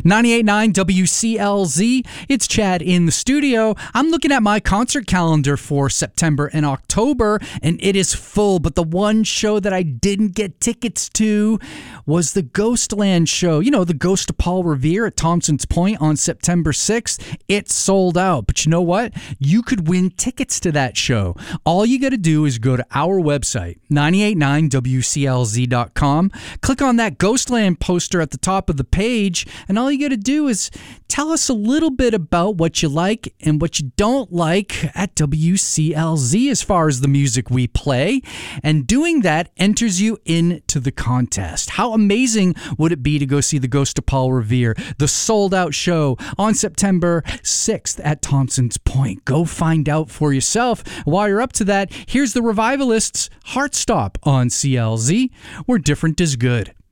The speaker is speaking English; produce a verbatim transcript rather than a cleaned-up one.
ninety-eight point nine W C L Z. It's Chad in the studio. I'm looking at my concert calendar for September and October, and it is full. But the one show that I didn't get tickets to was the Ghostland show. You know, the Ghost of Paul Revere at Thompson's Point on September sixth. It sold out. But you know what? You could win tickets to that show. All you got to do is go to our website, ninety-eight point nine W C L Z dot com. Click on that Ghostland poster at the top of the page, and all you got to do is tell us a little bit about what you like and what you don't like at W C L Z as far as the music we play. And doing that enters you into the contest. How amazing would it be to go see the Ghost of Paul Revere, the sold-out show on September sixth at Thompson's Point? Go find out for yourself. While you're up to that, here's the Revivalists' Heartstop on C L Z, where different is good.